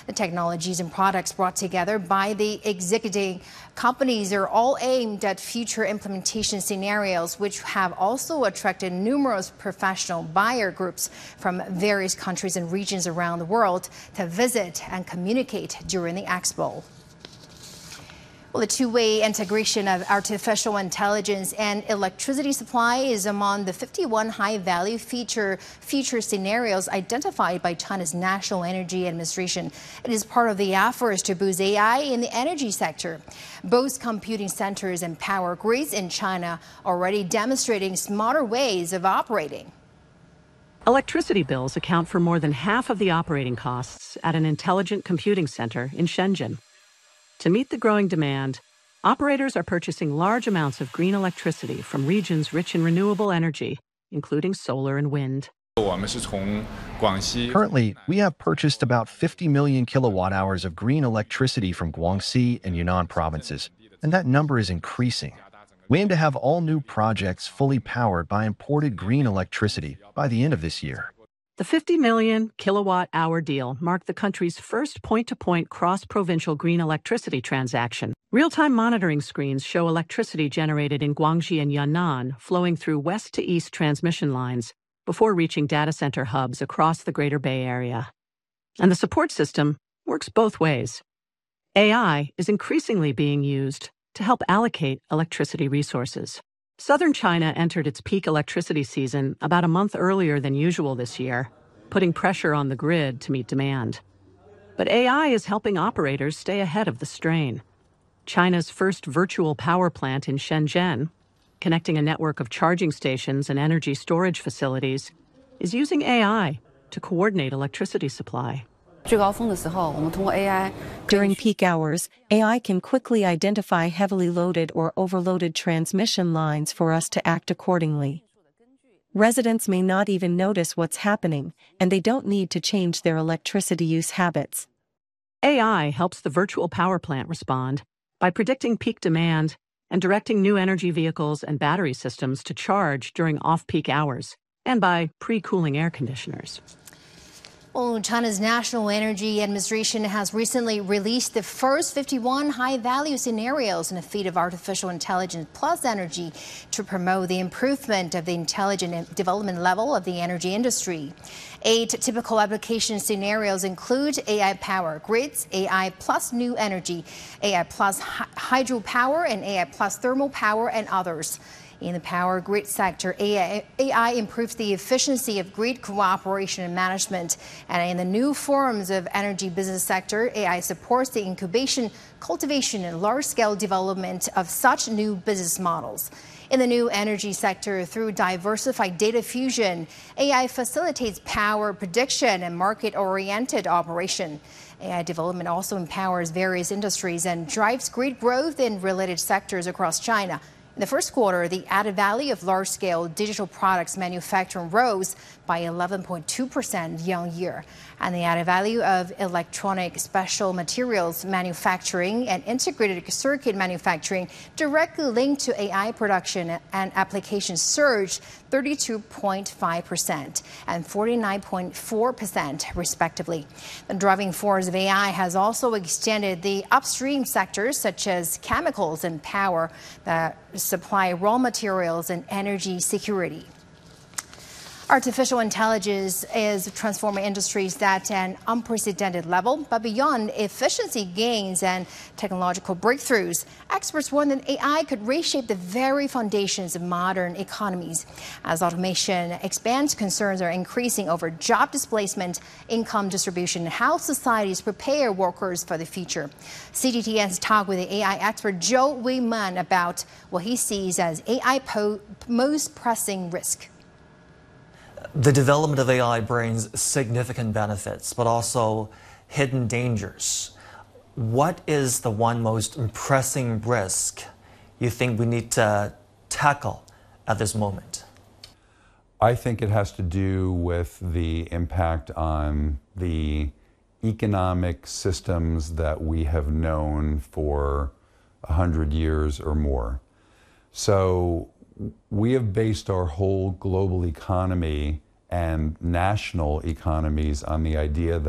The technologies and products brought together by the executive companies are all aimed at future implementation scenarios, which have also attracted numerous professional buyer groups from various countries and regions around the world to visit and communicate during the expo. Well, the two-way integration of artificial intelligence and electricity supply is among the 51 high-value future scenarios identified by China's National Energy Administration. It is part of the efforts to boost AI in the energy sector. Both computing centers and power grids in China are already demonstrating smarter ways of operating. Electricity bills account for more than half of the operating costs at an intelligent computing center in Shenzhen. To meet the growing demand, operators are purchasing large amounts of green electricity from regions rich in renewable energy, including solar and wind. Currently, we have purchased about 50 million kilowatt hours of green electricity from Guangxi and Yunnan provinces, and that number is increasing. We aim to have all new projects fully powered by imported green electricity by the end of this year. The 50 million kilowatt-hour deal marked the country's first point-to-point cross-provincial green electricity transaction. Real-time monitoring screens show electricity generated in Guangxi and Yunnan flowing through west-to-east transmission lines before reaching data center hubs across the Greater Bay Area. And the support system works both ways. AI is increasingly being used to help allocate electricity resources. Southern China entered its peak electricity season about a month earlier than usual this year, putting pressure on the grid to meet demand. But AI is helping operators stay ahead of the strain. China's first virtual power plant in Shenzhen, connecting a network of charging stations and energy storage facilities, is using AI to coordinate electricity supply. During peak hours, AI can quickly identify heavily loaded or overloaded transmission lines for us to act accordingly. Residents may not even notice what's happening, and they don't need to change their electricity use habits. AI helps the virtual power plant respond by predicting peak demand and directing new energy vehicles and battery systems to charge during off-peak hours, and by pre-cooling air conditioners. Well, China's National Energy Administration has recently released the first 51 high-value scenarios in a feat of artificial intelligence plus energy to promote the improvement of the intelligent development level of the energy industry. 8 typical application scenarios include AI power grids, AI plus new energy, AI plus hydropower, and AI plus thermal power, and others. In the power grid sector, AI improves the efficiency of grid cooperation and management. And in the new forms of energy business sector, AI supports the incubation, cultivation, and large-scale development of such new business models. In the new energy sector, through diversified data fusion, AI facilitates power prediction and market-oriented operation. AI development also empowers various industries and drives grid growth in related sectors across China. In the first quarter, the added value of large-scale digital products manufacturing rose by 11.2% year-on-year, and the added value of electronic special materials manufacturing and integrated circuit manufacturing directly linked to AI production and applications surged 32.5% and 49.4% respectively. The driving force of AI has also extended the upstream sectors such as chemicals and power that supply raw materials and energy security. Artificial intelligence is transforming industries at an unprecedented level, but beyond efficiency gains and technological breakthroughs, experts warn that AI could reshape the very foundations of modern economies. As automation expands, concerns are increasing over job displacement, income distribution, and how societies prepare workers for the future. CGTN's talk with the AI expert Zhou Weiman about what he sees as AI's most pressing risk. The development of AI brings significant benefits, but also hidden dangers. What is the one most pressing risk you think we need to tackle at this moment? I think it has to do with the impact on the economic systems that we have known for 100 years or more. So we have based our whole global economy and national economies on the idea that